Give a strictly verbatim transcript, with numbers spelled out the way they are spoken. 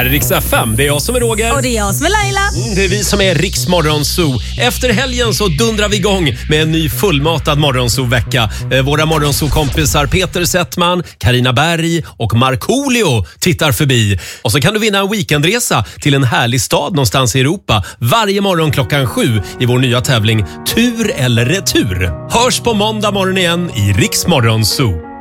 här är Rix F M. Det är jag som är Roger. Och det är jag som är Laila. Mm, det är vi som är Rix Morgonzoo. Efter helgen så dundrar vi igång med en ny fullmatad Morgonzoo-vecka. Eh, våra Morgonzoo-kompisar Peter Settman, Carina Berg och Markoolio tittar förbi. Och så kan du vinna en weekendresa till en härlig stad någonstans i Europa varje morgon klockan sju i vår nya tävling Tur eller retur. Hörs på måndag morgon igen i Rix Morgonzoo.